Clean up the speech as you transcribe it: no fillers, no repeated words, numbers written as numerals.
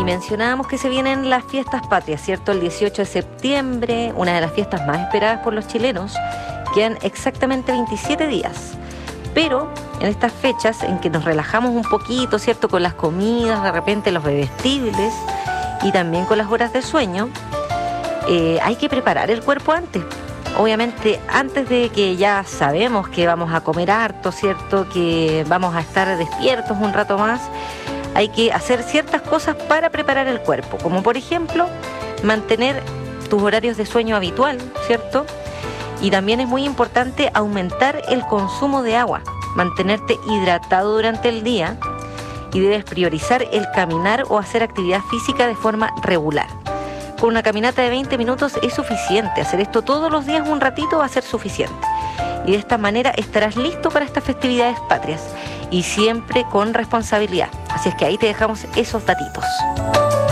mencionábamos que se vienen las fiestas patrias, ¿cierto? El 18 de septiembre, una de las fiestas más esperadas por los chilenos. Quedan exactamente 27 días. Pero en estas fechas en que nos relajamos un poquito, ¿cierto? Con las comidas, de repente los bebestibles y también con las horas de sueño, hay que preparar el cuerpo antes. Obviamente, antes de que ya sabemos que vamos a comer harto, ¿cierto? Que vamos a estar despiertos un rato más, hay que hacer ciertas cosas para preparar el cuerpo, como por ejemplo, mantener tus horarios de sueño habitual, ¿cierto? Y también es muy importante aumentar el consumo de agua, mantenerte hidratado durante el día y debes priorizar el caminar o hacer actividad física de forma regular. Con una caminata de 20 minutos es suficiente. Hacer esto todos los días un ratito va a ser suficiente. Y de esta manera estarás listo para estas festividades patrias y siempre con responsabilidad. Así es que ahí te dejamos esos datitos.